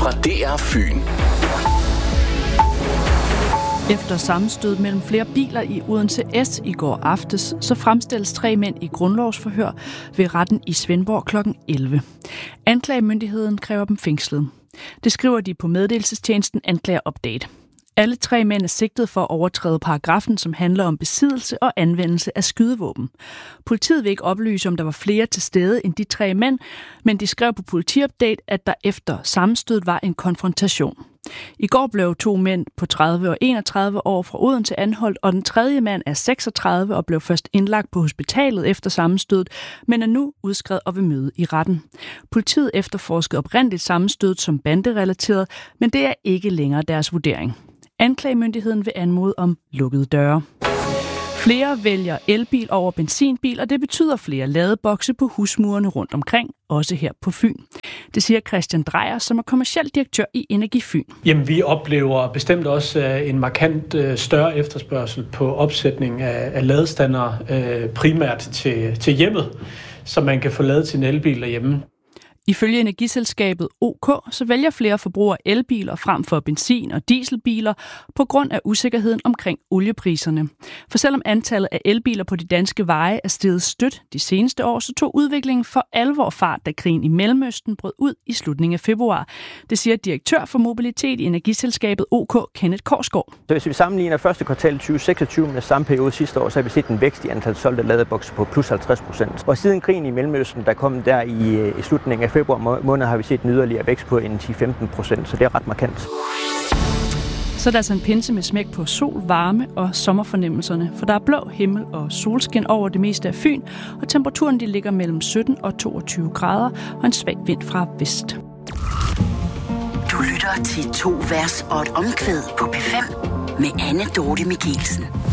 fra DR Fyn. Efter sammenstød mellem flere biler i Odense S i går aftes, så fremstilles 3 mænd i grundlovsforhør ved retten i Svendborg kl. 11. Anklagemyndigheden kræver dem fængslet. Det skriver de på meddelelsestjenesten Anklager Update. Alle 3 mænd er sigtet for at overtræde paragrafen, som handler om besiddelse og anvendelse af skydevåben. Politiet vil ikke oplyse, om der var flere til stede end de 3 mænd, men de skrev på politiupdate, at der efter sammenstødet var en konfrontation. I går blev 2 mænd på 30 og 31 år fra Odense anholdt, og den tredje mand er 36 og blev først indlagt på hospitalet efter sammenstødet, men er nu udskrevet og vil møde i retten. Politiet efterforskede oprindeligt sammenstødet som banderelateret, men det er ikke længere deres vurdering. Anklagemyndigheden vil anmode om lukkede døre. Flere vælger elbil over benzinbil, og det betyder flere ladebokse på husmurene rundt omkring, også her på Fyn. Det siger Christian Drejer, som er kommerciel direktør i Energi Fyn. Jamen, vi oplever bestemt også en markant større efterspørgsel på opsætning af ladestandere, primært til hjemmet, så man kan få ladet sin elbil derhjemme. Ifølge energiselskabet OK, så vælger flere forbrugere elbiler frem for benzin- og dieselbiler på grund af usikkerheden omkring oliepriserne. For selvom antallet af elbiler på de danske veje er steget stødt de seneste år, så tog udviklingen for alvor fart, da krigen i Mellemøsten brød ud i slutningen af februar. Det siger direktør for mobilitet i energiselskabet OK, Kenneth Korsgaard. Så hvis vi sammenligner første kvartal 2026 med samme periode sidste år, så har vi set en vækst i antal solgte ladebokse på plus 50%. Og siden krigen i Mellemøsten, der kom der i slutningen af februar måned, har vi set en yderligere vækst på en 10-15%, så det er ret markant. Så er der altså en pinse med smæk på sol, varme og sommerfornemmelserne, for der er blå himmel og solskin over det meste af Fyn, og temperaturen de ligger mellem 17 og 22 grader, og en svag vind fra vest. Du lytter til 2 vers og et omkvæd på P5 med Anne Dorte Michelsen.